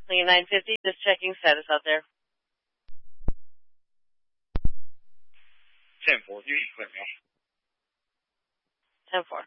Lincoln 950, just checking status out there. 10-4, you can clear me off. 10-4.